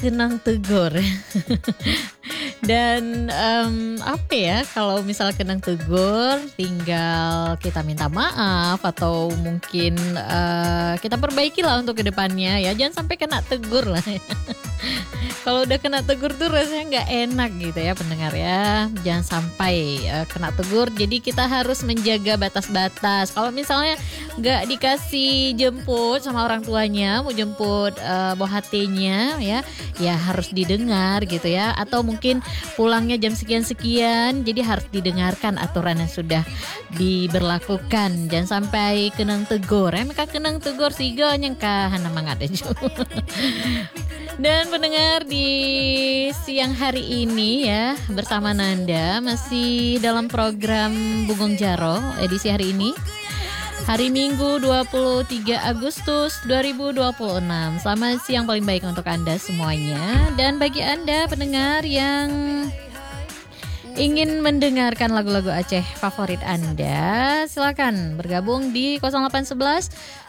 kenang tegur. Dan apa ya, kalau misal kenang tegur tinggal kita minta maaf atau mungkin kita perbaiki lah untuk kedepannya ya. Jangan sampai kena tegur lah. Kalau udah kena tegur tuh rasanya nggak enak gitu ya pendengar ya. Jangan sampai kena tegur. Jadi kita harus menjaga batas-batas. Kalau misalnya nggak dikasih jemput sama orang tuanya, mau jemput buah hatinya ya harus didengar gitu ya. Atau mungkin pulangnya jam sekian-sekian, jadi harus didengarkan aturan yang sudah diberlakukan. Jangan sampai kenang tegur. Mereka kenang tegur siga nyangka hana mangat aja. Dan pendengar di siang hari ini ya bersama Nanda masih dalam program Bungong Jaro edisi hari ini. Hari Minggu 23 Agustus 2026. Selamat siang paling baik untuk Anda semuanya. Dan bagi Anda pendengar yang ingin mendengarkan lagu-lagu Aceh favorit Anda, silakan bergabung di 0811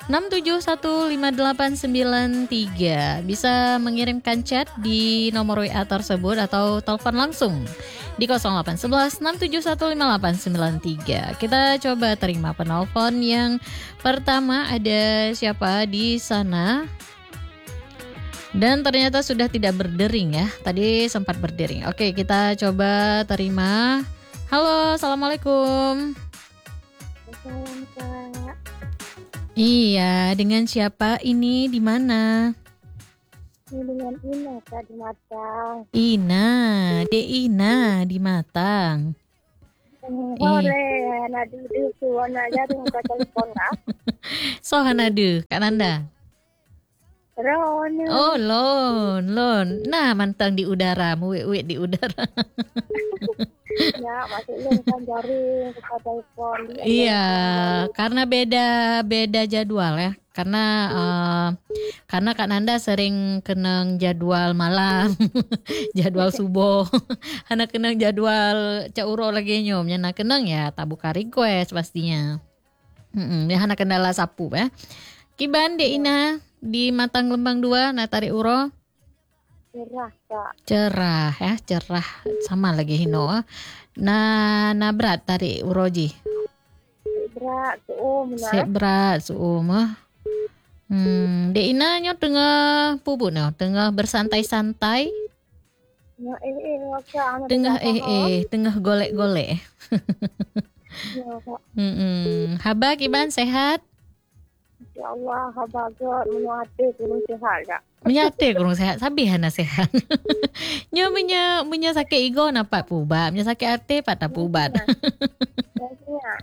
6715893. Bisa mengirimkan chat di nomor WA tersebut atau telepon langsung di 0811 6715893. Kita coba terima penelpon yang pertama. Ada siapa di sana? Dan ternyata sudah tidak berdering ya. Tadi sempat berdering. Oke, kita coba terima. Halo, assalamualaikum. Assalamualaikum, Kak. Iya, dengan siapa ini? Di mana? Ini dengan Ina, Kak, di Matang. Ina, Ina di Matang. Hore, nadi di suwana jadi muka telepon Kak. So hanadu, Kak Nanda. Ron. Oh, lon. Nah, mantang di udara, muwek-wek di udara. Ya, maksudnya kan jaring muka telepon. Iya, karena beda jadwal ya. Karena Kak Nanda sering kenang jadwal malam, jadwal subuh. Hana kenang jadwal cauro lagi nyomnya. Nah kenang ya tabuka request pastinya. Ya hana kendala sapu ya. Kiban de Ina di Matang Lembang 2 nah tarik uro. Cerah, Kak. Cerah ya, cerah sama lagi hino. Nah berat tarik uroji. Berat, suum nah. Berat suum. Dek Ina nyo tengah pubu no, tengah bersantai-santai. Ya, Kak. Tengah golek-golek. Ya, Kak. Haba kiban sehat? Ya Allah, habagat menyuati kurung sehat, Kak. Menyate kurung sehat, sabi hana sehat. Nyo punya sakit ego napa pubat, punya sakit hati patah pubat. Ya.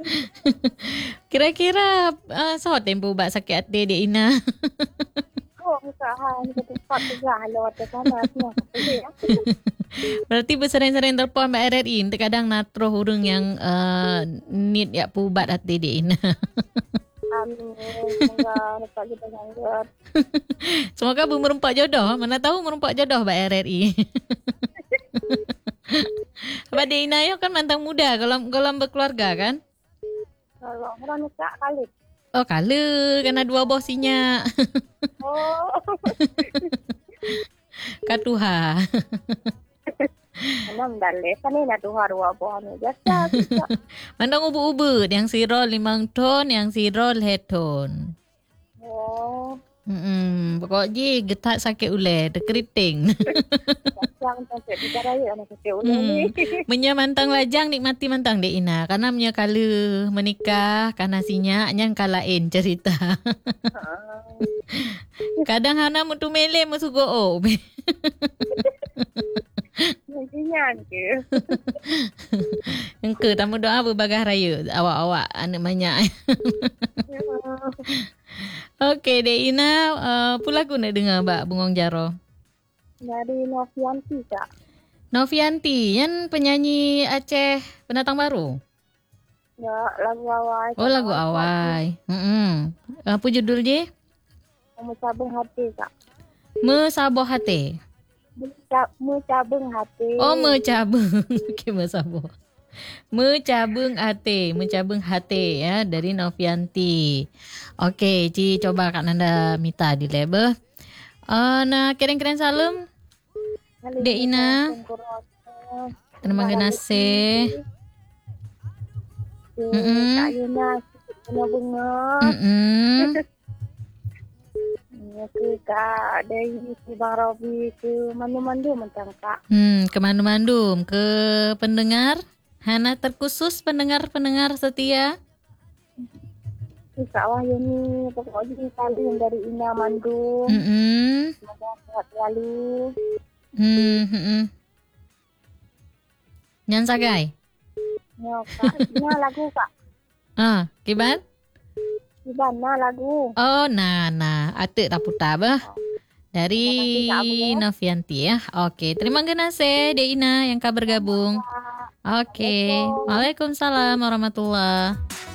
Kira-kira so tempo pubat sakit hati Dek Ina. Oh, usaha ke tempat juga lewat ke sana semua. Berarti bersering-sering telepon Mbak RRI. Terkadang natro hurung yang need ya pubat hati Dek Ina. Amin. Semoga dapat kita sanggup. Semoga merumpak jodoh. Mana tahu merumpak jodoh Mbak RRI. Mbak Dek Ina yo kan mantan muda kalau berkeluarga kan? Kalau orang nikah kali. Oh kali karena dua bosinya. Oh. Katuha. Enam dalih kan ini tuh harua pohon biasa. Mandang ubu-ubu yang sirol 5 ton, yang sirol heton. Oh. Pokoknya getak sakit ule, dekeriting. Yang sampai bicara ya anak kecil ini. Menya mantang lajang nikmati mantang Dek Ina karena menya kala menikah karena sinya nyang kalain cerita. Kadang hana mutu mele musugo o. Nantinya ke. Engke tamu doa berbagai raya awak-awak anak banyak. Okey Dek Ina, pula aku nak dengar Mbak Bungong Jaro. Dari Novianti, Kak. Novianti, yang penyanyi Aceh pendatang baru. Ya, lagu awal. Oh, lagu awal. Apa judul je? Mencabung hati, Kak. Mesaboh hati. Mencabung hati. Oh, mecabung. Okey, mesaboh. Mecabung hati ya dari Novianti. Okey, Ci coba Kak Nanda Mita di label. Nah, keren-keren salam. Dek Ina. Terima kasih. Kak Yuna, bunga-bunga. Ya ke Kak, dari si Bang Robi ke mandu-mandu macam Kak. Ke Mandum-Mandum, ke pendengar Hana terkhusus, pendengar-pendengar setia. Si Kak Wahyuni, pokoknya saling dari Ina Mandu. Semoga sehat selalu. Nyan sagai. Ya Kak, Ina lagu Kak. Kiban? Gimana lagu? Oh, nah, atuk tak putar bah. Dari Novianti ya. Oke, terima kasih Dek Ina yang kabar gabung. Oke, Waalaikumsalam warahmatullahi.